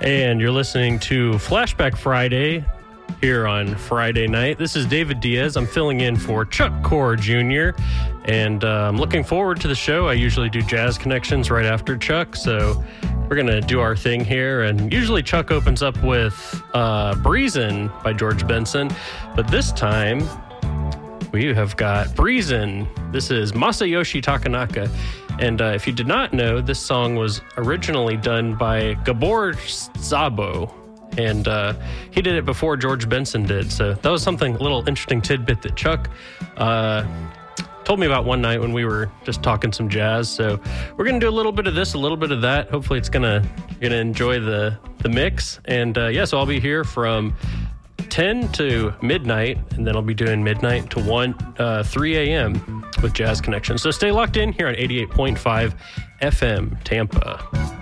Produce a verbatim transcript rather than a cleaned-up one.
And you're listening to Flashback Friday here on Friday night. This is David Diaz. I'm filling in for Chuck Core Junior And uh, I'm looking forward to the show. I usually do Jazz Connections right after Chuck, so we're going to do our thing here. And usually Chuck opens up with uh, Breezin' by George Benson. But this time, we have got Breezin'. This is Masayoshi Takanaka. And uh, if you did not know, this song was originally done by Gabor Szabo. And uh, he did it before George Benson did. So that was something, a little interesting tidbit that Chuck uh, told me about one night when we were just talking some jazz. So we're going to do a little bit of this, a little bit of that. Hopefully it's going to, you're going to enjoy the, the mix. And uh, yeah, so I'll be here from ten to midnight, and then I'll be doing midnight to one, uh, three a.m. with Jazz Connection. So stay locked in here on eighty-eight point five F M Tampa.